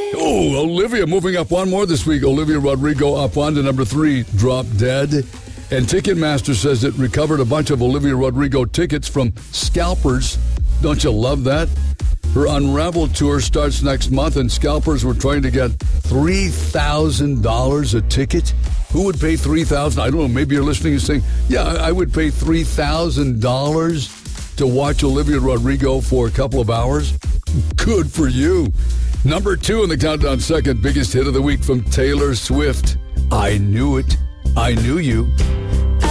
Oh, Olivia moving up one more this week. Olivia Rodrigo up one to number 3, Drop Dead. And Ticketmaster says it recovered a bunch of Olivia Rodrigo tickets from scalpers. Don't you love that? Her Unraveled tour starts next month, and scalpers were trying to get $3,000 a ticket. Who would pay $3,000? I don't know. Maybe you're listening and saying, yeah, I would pay $3,000 to watch Olivia Rodrigo for a couple of hours. Good for you. Number 2 in the countdown, second biggest hit of the week from Taylor Swift. I Knew It. I Knew You.